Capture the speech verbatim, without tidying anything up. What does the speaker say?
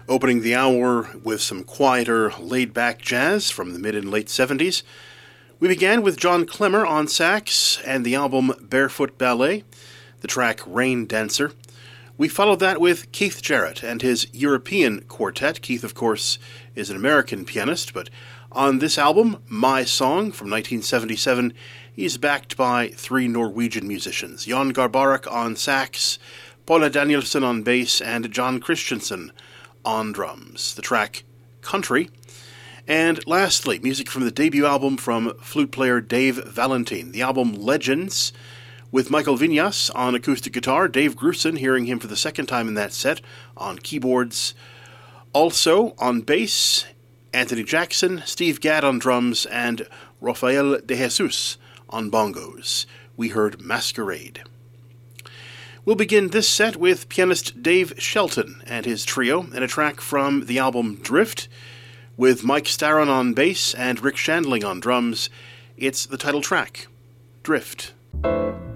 Opening the hour with some quieter, laid-back jazz from the mid and late seventies, we began with John Clemmer on sax and the album Barefoot Ballet, the track Rain Dancer. We followed that with Keith Jarrett and his European Quartet. Keith, of course, is an American pianist, but on this album, My Song, from nineteen seventy-seven, he's backed by three Norwegian musicians, Jan Garbarek on sax, Paula Danielsen on bass, and John Christensen on drums. The track Country. And lastly, music from the debut album from flute player Dave Valentine, the album Legends, with Michael Vinyas on acoustic guitar, Dave Grusin, hearing him for the second time in that set, on keyboards. Also on bass, Anthony Jackson, Steve Gadd on drums, and Rafael de Jesus on bongos. We heard Masquerade. We'll begin this set with pianist Dave Shelton and his trio, and a track from the album Drift, with Mike Starron on bass and Rick Shandling on drums. It's the title track, Drift.